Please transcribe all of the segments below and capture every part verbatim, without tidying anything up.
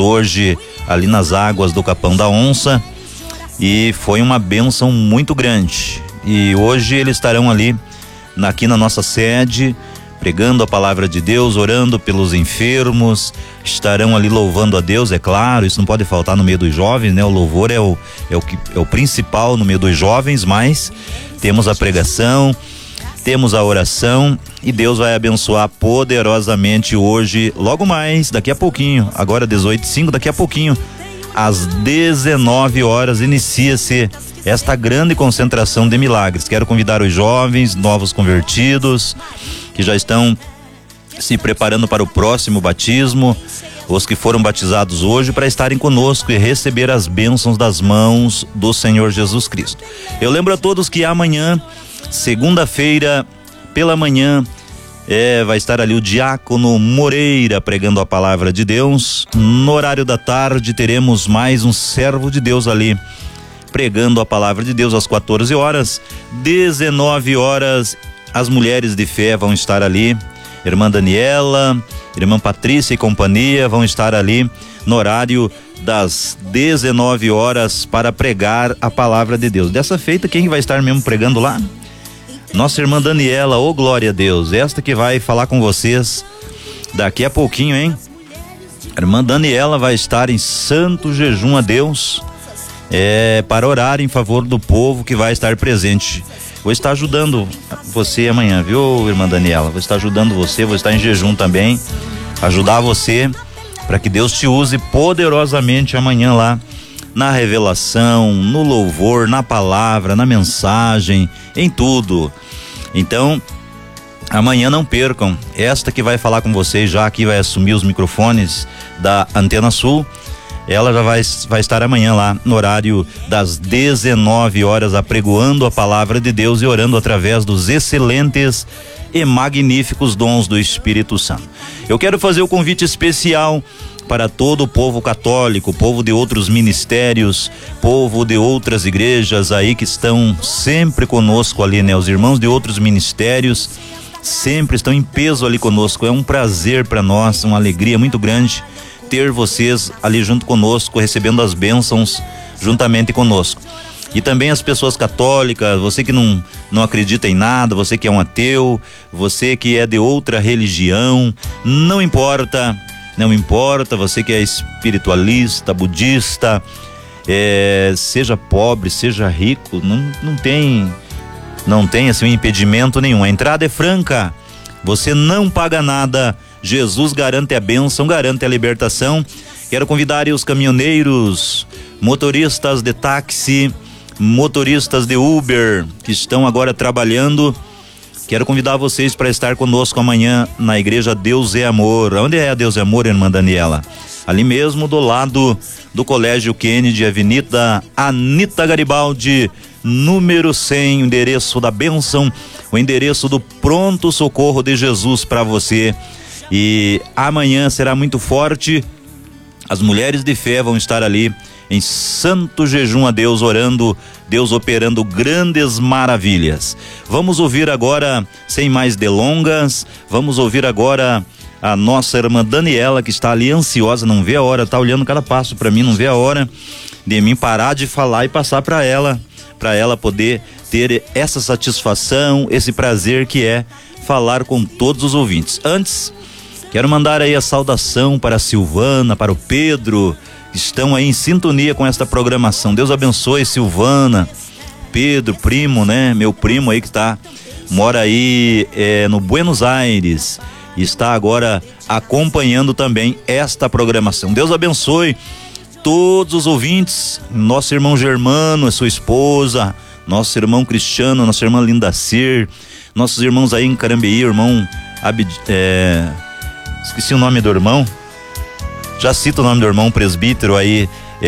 hoje ali nas águas do Capão da Onça e foi uma bênção muito grande. E hoje eles estarão ali aqui na nossa sede, pregando a palavra de Deus, orando pelos enfermos, estarão ali louvando a Deus, é claro, isso não pode faltar no meio dos jovens, né? O louvor é o, é o, que, é o principal no meio dos jovens, mas temos a pregação, temos a oração e Deus vai abençoar poderosamente hoje, logo mais, daqui a pouquinho, agora dezoito e cinco, daqui a pouquinho, às dezenove horas, inicia-se esta grande concentração de milagres. Quero convidar os jovens, novos convertidos, que já estão se preparando para o próximo batismo, os que foram batizados hoje, para estarem conosco e receber as bênçãos das mãos do Senhor Jesus Cristo. Eu lembro a todos que amanhã, segunda-feira, pela manhã, é, vai estar ali o diácono Moreira pregando a palavra de Deus. No horário da tarde teremos mais um servo de Deus ali pregando a palavra de Deus às quatorze horas. dezenove horas, as mulheres de fé vão estar ali, irmã Daniela, irmã Patrícia e companhia vão estar ali no horário das dezenove horas para pregar a palavra de Deus. Dessa feita, quem vai estar mesmo pregando lá? Nossa irmã Daniela, ô glória a Deus, esta que vai falar com vocês daqui a pouquinho, hein? A irmã Daniela vai estar em santo jejum a Deus, é, para orar em favor do povo que vai estar presente. Vou estar ajudando você amanhã, viu, irmã Daniela? Vou estar ajudando você, vou estar em jejum também, ajudar você para que Deus te use poderosamente amanhã lá na revelação, no louvor, na palavra, na mensagem, em tudo. Então, amanhã não percam, esta que vai falar com vocês já aqui, vai assumir os microfones da Antena Sul, ela já vai, vai estar amanhã lá no horário das dezenove horas apregoando a palavra de Deus e orando através dos excelentes e magníficos dons do Espírito Santo. Eu quero fazer o convite especial para todo o povo católico, povo de outros ministérios, povo de outras igrejas aí que estão sempre conosco ali, né? Os irmãos de outros ministérios sempre estão em peso ali conosco. É um prazer para nós, uma alegria muito grande ter vocês ali junto conosco, recebendo as bênçãos juntamente conosco. E também as pessoas católicas, você que não, não acredita em nada, você que é um ateu, você que é de outra religião, não importa, não importa, você que é espiritualista, budista, é, seja pobre, seja rico, não, não tem, não tem assim um impedimento nenhum. A entrada é franca, você não paga nada. Jesus garante a bênção, garante a libertação. Quero convidar os caminhoneiros, motoristas de táxi, motoristas de Uber, que estão agora trabalhando. Quero convidar vocês para estar conosco amanhã na igreja Deus é Amor. Onde é a Deus é Amor, irmã Daniela? Ali mesmo do lado do Colégio Kennedy, Avenida Anita Garibaldi, número cem, o endereço da bênção, o endereço do pronto socorro de Jesus para você. E amanhã será muito forte. As mulheres de fé vão estar ali em santo jejum a Deus, orando, Deus operando grandes maravilhas. Vamos ouvir agora, sem mais delongas, vamos ouvir agora a nossa irmã Daniela, que está ali ansiosa, não vê a hora, tá olhando cada passo para mim, não vê a hora de mim parar de falar e passar para ela, para ela poder ter essa satisfação, esse prazer que é falar com todos os ouvintes. Antes, quero mandar aí a saudação para a Silvana, para o Pedro, que estão aí em sintonia com esta programação. Deus abençoe Silvana, Pedro, primo, né? Meu primo aí que tá, mora aí é, no Buenos Aires e está agora acompanhando também esta programação. Deus abençoe todos os ouvintes, nosso irmão Germano, a sua esposa, nosso irmão Cristiano, nossa irmã Lindacir, nossos irmãos aí em Carambeí, o irmão Abid, é... esqueci o nome do irmão, já cito o nome do irmão presbítero aí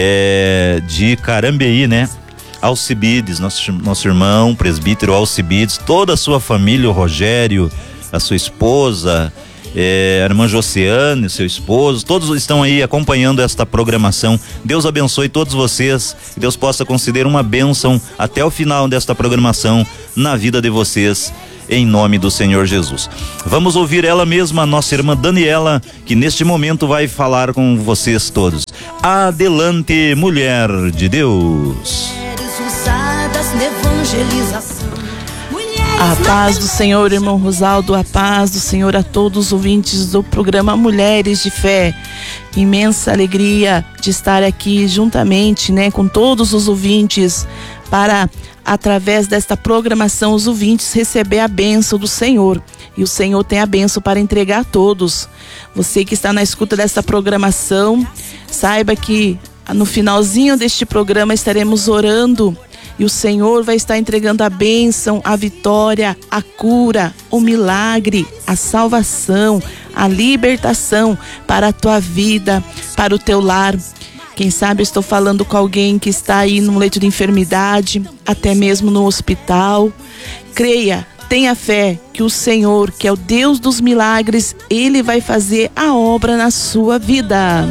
é, de Carambeí, né? Alcibides, nosso, nosso irmão presbítero Alcibides, toda a sua família, o Rogério, a sua esposa, é, a irmã Josiane, seu esposo, todos estão aí acompanhando esta programação. Deus abençoe todos vocês, que Deus possa conceder uma bênção até o final desta programação na vida de vocês, em nome do Senhor Jesus. Vamos ouvir ela mesma, nossa irmã Daniela, que neste momento vai falar com vocês todos. Adelante, mulher de Deus. A paz do Senhor, irmão Rosaldo, a paz do Senhor a todos os ouvintes do programa Mulheres de Fé. Imensa alegria de estar aqui juntamente, né, com todos os ouvintes, para, através desta programação, os ouvintes receber a bênção do Senhor. E o Senhor tem a bênção para entregar a todos. Você que está na escuta desta programação, saiba que no finalzinho deste programa estaremos orando e o Senhor vai estar entregando a bênção, a vitória, a cura, o milagre, a salvação, a libertação para a tua vida, para o teu lar. Quem sabe eu estou falando com alguém que está aí no leito de enfermidade, até mesmo no hospital. Creia, tenha fé que o Senhor, que é o Deus dos milagres, Ele vai fazer a obra na sua vida.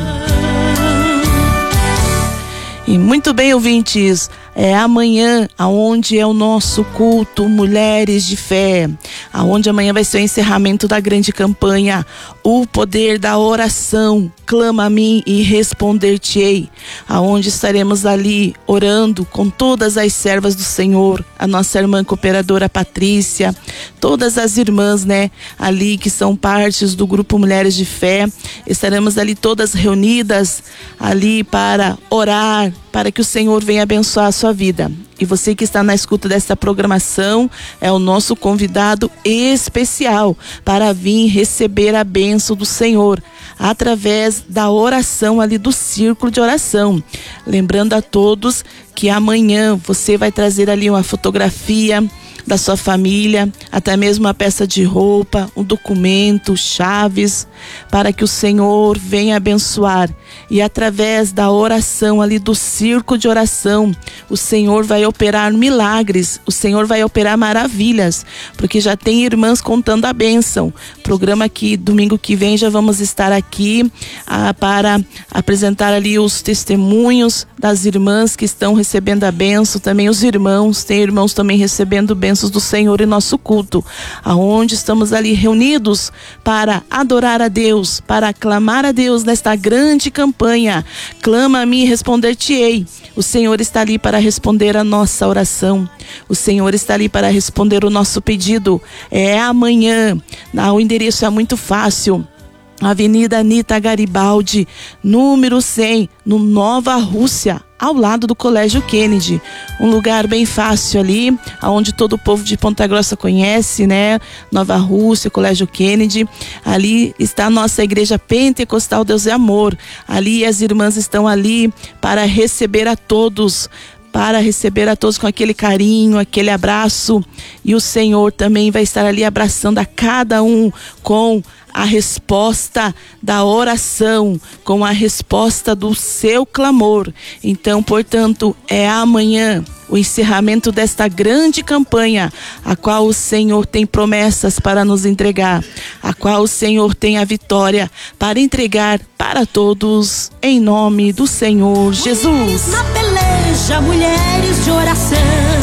E muito bem, ouvintes, é amanhã aonde é o nosso culto Mulheres de Fé, aonde amanhã vai ser o encerramento da grande campanha, o poder da oração, clama a mim e responder-te-ei, aonde estaremos ali orando com todas as servas do Senhor, a nossa irmã cooperadora Patrícia, todas as irmãs, né, ali que são partes do grupo Mulheres de Fé, estaremos ali todas reunidas ali para orar, para que o Senhor venha abençoar a sua vida. E você que está na escuta desta programação é o nosso convidado especial para vir receber a bênção do Senhor através da oração ali do círculo de oração. Lembrando a todos que amanhã você vai trazer ali uma fotografia da sua família, até mesmo uma peça de roupa, um documento, chaves, para que o Senhor venha abençoar. E através da oração ali do círculo de oração, o Senhor vai operar milagres, o Senhor vai operar maravilhas, porque já tem irmãs contando a bênção. Programa que domingo que vem já vamos estar aqui ah, para apresentar ali os testemunhos das irmãs que estão recebendo a bênção, também os irmãos, tem irmãos também recebendo bênçãos do Senhor em nosso culto, aonde estamos ali reunidos para adorar a Deus, para aclamar a Deus nesta grande campanha. Clama a mim e responder-te-ei. O Senhor está ali para responder a nossa oração. O Senhor está ali para responder o nosso pedido. É amanhã. O endereço é muito fácil. Avenida Anita Garibaldi, número cem, no Nova Rússia, ao lado do Colégio Kennedy. Um lugar bem fácil ali, onde todo o povo de Ponta Grossa conhece, né? Nova Rússia, Colégio Kennedy. Ali está a nossa igreja pentecostal Deus é Amor. Ali as irmãs estão ali para receber a todos, para receber a todos com aquele carinho, aquele abraço. E o Senhor também vai estar ali abraçando a cada um com a resposta da oração, com a resposta do seu clamor. Então, portanto, é amanhã o encerramento desta grande campanha, a qual o Senhor tem promessas para nos entregar, a qual o Senhor tem a vitória para entregar para todos, em nome do Senhor Jesus. Na peleja, mulheres de oração.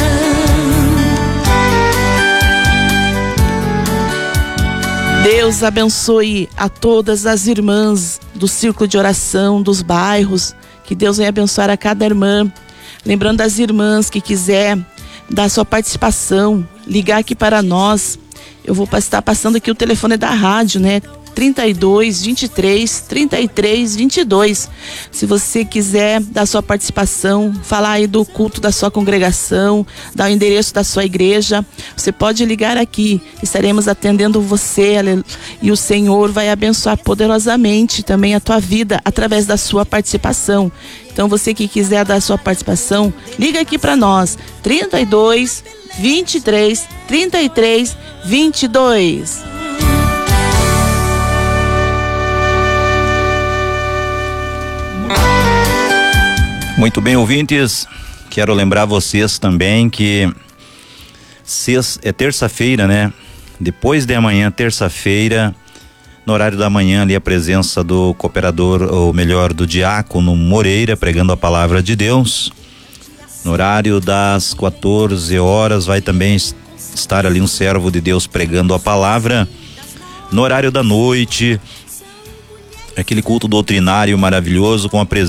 Deus abençoe a todas as irmãs do círculo de oração, dos bairros. Que Deus venha abençoar a cada irmã. Lembrando das irmãs que quiser dar sua participação, ligar aqui para nós. Eu vou estar passando aqui o telefone da rádio, né? trinta e dois, vinte e três, trinta e três, vinte e dois. Se você quiser dar sua participação, falar aí do culto da sua congregação, dar o endereço da sua igreja, você pode ligar aqui, estaremos atendendo você e o Senhor vai abençoar poderosamente também a tua vida através da sua participação. Então você que quiser dar sua participação, liga aqui para nós, trinta e dois, vinte e três, trinta e três, vinte e dois. Muito bem, ouvintes, quero lembrar vocês também que sexta, é terça-feira, né? Depois de amanhã, terça-feira, no horário da manhã, ali a presença do cooperador, ou melhor, do diácono Moreira, pregando a palavra de Deus. No horário das quatorze horas, vai também estar ali um servo de Deus pregando a palavra. No horário da noite, aquele culto doutrinário maravilhoso com a presença